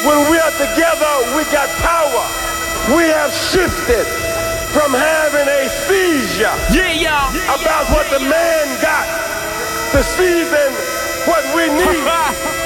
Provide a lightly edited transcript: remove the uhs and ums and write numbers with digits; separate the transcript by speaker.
Speaker 1: When we are together, we got power. We have shifted from having a seizure about what the man got to seizing what we need.